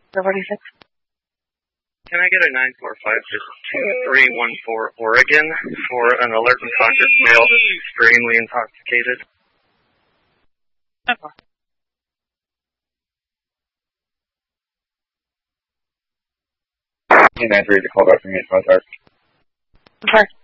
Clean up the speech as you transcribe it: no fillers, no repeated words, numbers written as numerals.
46. Can I get a 945-2314 Oregon for an alert and conscious male extremely intoxicated? Okay. Hey, 938 to call back from me, Contact. Okay.